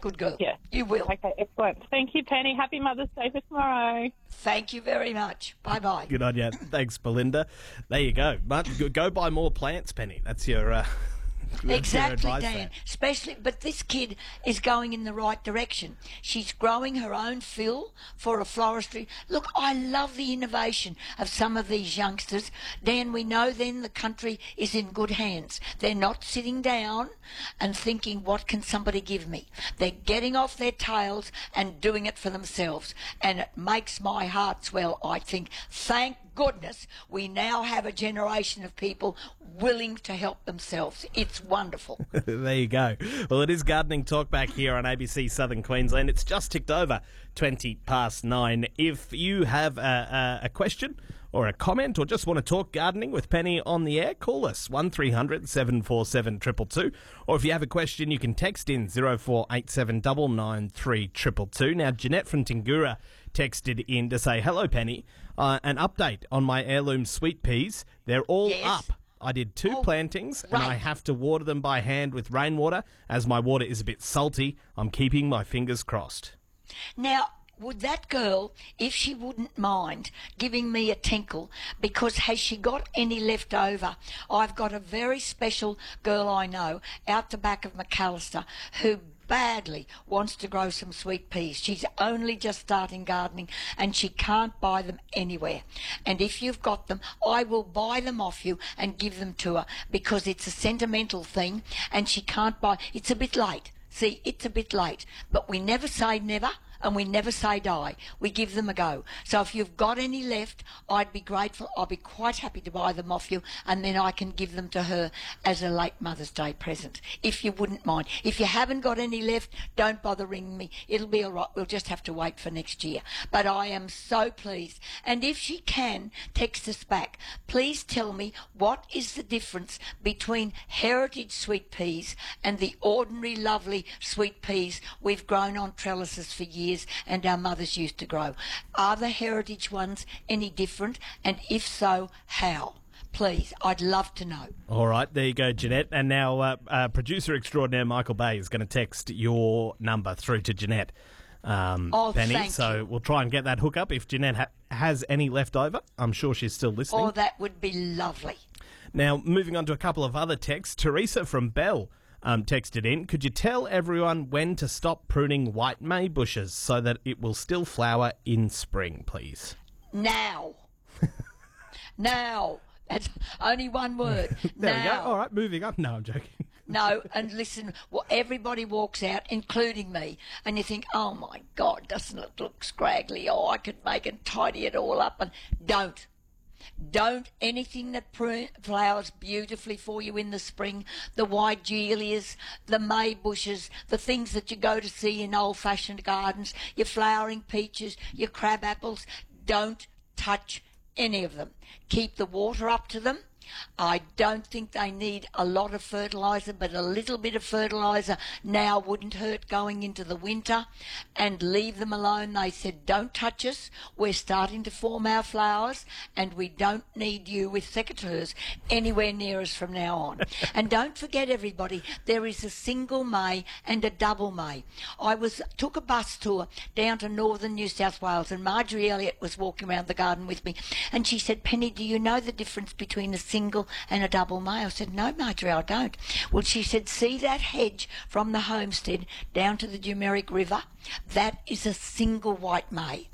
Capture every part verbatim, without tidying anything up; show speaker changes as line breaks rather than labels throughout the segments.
Good girl.
Yes.
You will.
Okay, excellent. Thank you, Penny. Happy Mother's Day for tomorrow.
Thank you very much. Bye-bye.
Good on you. Thanks, Belinda. There you go. But go buy more plants, Penny. That's your... Uh,
Exactly, Dan. Especially, but this kid is going in the right direction. She's growing her own fill for a floristry. Look, I love the innovation of some of these youngsters. Dan, we know then the country is in good hands. They're not sitting down and thinking, what can somebody give me? They're getting off their tails and doing it for themselves. And it makes my heart swell, I think. Thank goodness we now have a generation of people willing to help themselves. It's wonderful.
There you go. Well, it is Gardening Talk back here on A B C Southern Queensland. It's just ticked over twenty past nine. If you have a, a, a question or a comment or just want to talk gardening with Penny on the air, call us one three hundred seven four seven two two two. Or if you have a question, you can text in zero four eight seven nine nine three two two two. Now, Jeanette from Tingura texted in to say, hello, Penny. Uh, an update on my heirloom sweet peas. They're all
Yes.
up. I did two
Oh,
plantings, and
right.
I have to water them by hand with rainwater. As my water is a bit salty, I'm keeping my fingers crossed.
Now, would that girl, if she wouldn't mind, giving me a tinkle, because has she got any left over? I've got a very special girl I know out the back of McAllister who badly wants to grow some sweet peas. She's only just starting gardening and she can't buy them anywhere. And if you've got them, I will buy them off you and give them to her, because it's a sentimental thing and she can't buy. It's a bit late. See, it's a bit late, but we never say never and we never say die. We give them a go. So if you've got any left, I'd be grateful. I'll be quite happy to buy them off you, and then I can give them to her as a late Mother's Day present, if you wouldn't mind. If you haven't got any left, don't bother ringing me. It'll be all right. We'll just have to wait for next year. But I am so pleased. And if she can, text us back. Please tell me, what is the difference between heritage sweet peas and the ordinary lovely sweet peas we've grown on trellises for years and our mothers used to grow? Are the heritage ones any different? And if so, how? Please, I'd love to know.
All right, there you go, Jeanette. And now uh, uh, producer extraordinaire Michael Bay is going to text your number through to Jeanette. Um,
Oh,
Penny,
thank
so
you.
we'll try and get that hook up if Jeanette ha- has any left over. I'm sure she's still listening.
Oh, that would be lovely.
Now, moving on to a couple of other texts. Teresa from Bell um, texted in, could you tell everyone when to stop pruning white may bushes so that it will still flower in spring, please?
Now. Now. That's only one word.
There
now.
we go. All right, moving on. No, I'm joking.
No, and listen, well, everybody walks out, including me, and you think, oh my God, doesn't it look scraggly? Oh, I could make and tidy it all up. And don't. Don't. Anything that pr- flowers beautifully for you in the spring, the white gilias, the may bushes, the things that you go to see in old-fashioned gardens, your flowering peaches, your crab apples, don't touch any of them. Keep the water up to them. I don't think they need a lot of fertiliser, but a little bit of fertiliser now wouldn't hurt going into the winter, and leave them alone. They said, don't touch us. We're starting to form our flowers, and we don't need you with secateurs anywhere near us from now on. And don't forget, everybody, there is a single May and a double May. I was took a bus tour down to northern New South Wales, and Marjorie Elliott was walking around the garden with me, and she said, Penny, do you know the difference between a single and a double May? I said, no, Marjorie, I don't. Well, she said, see that hedge from the homestead down to the Dumeric River? That is a single white May.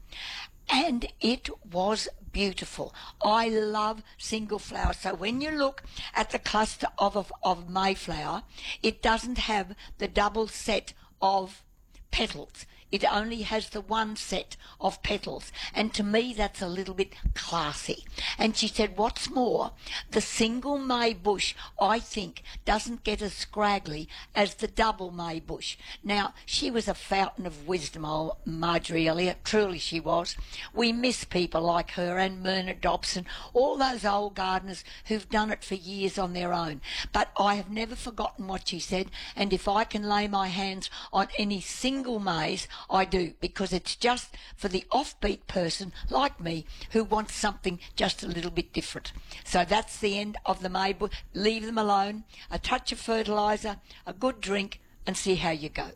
And it was beautiful. I love single flowers. So when you look at the cluster of, of, of Mayflower, it doesn't have the double set of petals. It only has the one set of petals. And to me, that's a little bit classy. And she said, what's more, the single May bush, I think, doesn't get as scraggly as the double May bush. Now, she was a fountain of wisdom, old Marjorie Elliott. Truly she was. We miss people like her and Myrna Dobson, all those old gardeners who've done it for years on their own. But I have never forgotten what she said. And if I can lay my hands on any single Mays, I do, because it's just for the offbeat person like me who wants something just a little bit different. So that's the end of the May bush. Leave them alone, a touch of fertiliser, a good drink, and see how you go.